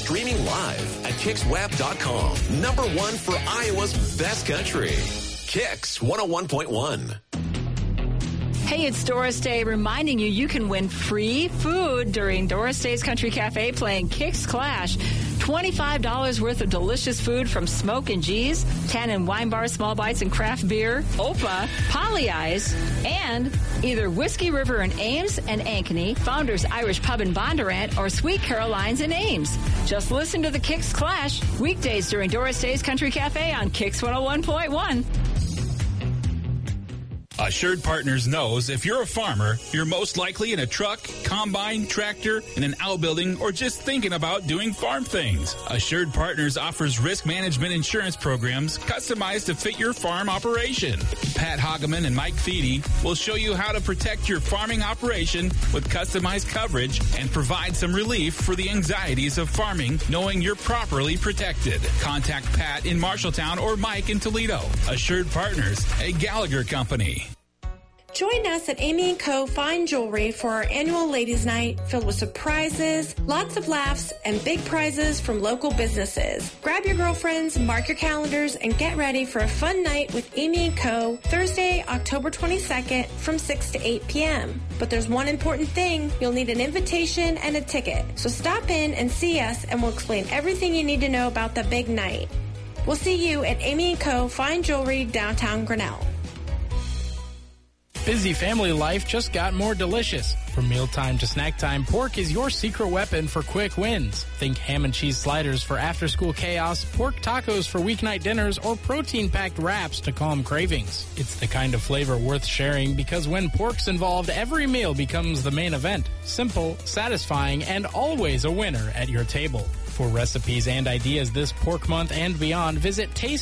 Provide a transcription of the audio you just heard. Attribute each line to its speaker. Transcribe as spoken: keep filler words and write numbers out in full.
Speaker 1: streaming live at kicks web dot com. Number one for Iowa's best country. Kicks one oh one point one.
Speaker 2: Hey, it's Doris Day reminding you you can win free food during Doris Day's Country Cafe playing Kicks Clash. twenty-five dollars worth of delicious food from Smoke and G's, Tannin Wine Bar, Small Bites and Craft Beer, Opa, Polly Eyes, and either Whiskey River in Ames and Ankeny, Founders Irish Pub in Bondurant, or Sweet Caroline's in Ames. Just listen to the Kicks Clash weekdays during Doris Day's Country Cafe on Kicks one oh one point one.
Speaker 3: Assured Partners knows if you're a farmer, you're most likely in a truck, combine, tractor, in an outbuilding, or just thinking about doing farm things. Assured Partners offers risk management insurance programs customized to fit your farm operation. Pat Hageman and Mike Feedy will show you how to protect your farming operation with customized coverage and provide some relief for the anxieties of farming, knowing you're properly protected. Contact Pat in Marshalltown or Mike in Toledo. Assured Partners, a Gallagher company.
Speaker 4: Join us at Amy and Co. Fine Jewelry for our annual Ladies' Night filled with surprises, lots of laughs, and big prizes from local businesses. Grab your girlfriends, mark your calendars, and get ready for a fun night with Amy and Co. Thursday, October twenty-second from six to eight p.m. But there's one important thing. You'll need an invitation and a ticket. So stop in and see us, and we'll explain everything you need to know about the big night. We'll see you at Amy and Co. Fine Jewelry, downtown Grinnell.
Speaker 5: Busy family life just got more delicious. From mealtime to snack time, pork is your secret weapon for quick wins. Think ham and cheese sliders for after-school chaos, pork tacos for weeknight dinners, or protein-packed wraps to calm cravings. It's the kind of flavor worth sharing because when pork's involved, every meal becomes the main event. Simple, satisfying, and always a winner at your table. For recipes and ideas this pork month and beyond, visit taste